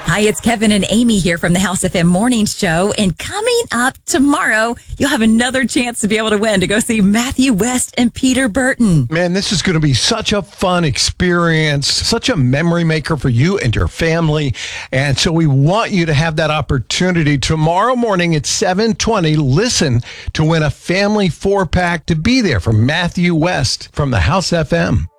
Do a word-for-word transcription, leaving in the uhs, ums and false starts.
Hi, it's Kevin and Amy here from the House F M Morning Show. And coming up tomorrow, you'll have another chance to be able to win to go see Matthew West and Peter Burton. Man, this is going to be such a fun experience, such a memory maker for you and your family. And so we want you to have that opportunity tomorrow morning at seven twenty. Listen to win a family four-pack to be there for Matthew West from the House F M.